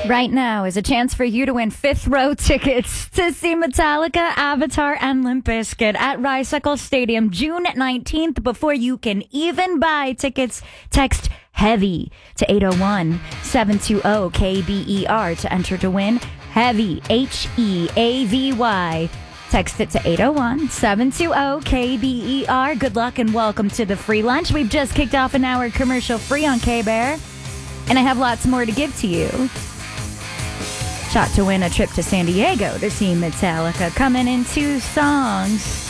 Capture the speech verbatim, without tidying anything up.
Right now is a chance for you to win fifth row tickets to see Metallica, Avatar, and Limp Bizkit at Ricecle Stadium June nineteenth. Before you can even buy tickets, text HEAVY to eight oh one, seven two zero, K B E R to enter to win. HEAVY, H E A V Y. Text it to eight oh one, seven two zero, K B E R. Good luck and welcome to the free lunch. We've just kicked off an hour commercial free on K-Bear, and I have lots more to give to you. Shot to win a trip to San Diego to see Metallica, coming in two songs.